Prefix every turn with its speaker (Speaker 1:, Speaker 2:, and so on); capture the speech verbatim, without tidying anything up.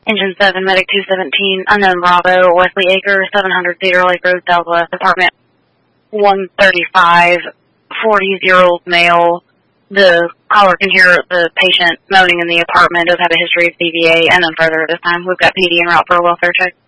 Speaker 1: Engine seven, Medic two seventeen, unknown Bravo, Wesley Acres, seven hundred Cedar Lake Road, Southwest, apartment one thirty-five, forty-year-old male. The caller can hear the patient moaning in the apartment, does have a history of C V A, and then further this time, we've got P D en route for a welfare check.